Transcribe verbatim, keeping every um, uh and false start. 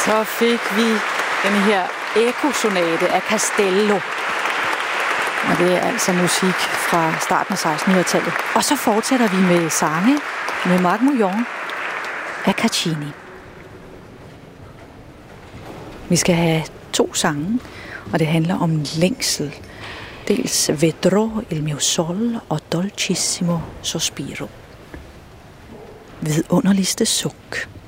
Så fik vi den her ekosonate af Castello. Og det er altså musik fra starten af sekstenhundredetallet. Og så fortsætter vi med sange med Marc Mouillon af Caccini. Vi skal have to sange, og det handler om længsel. Dels Vedrò il mio sol og Dolcissimo sospiro. Vidunderligste suk.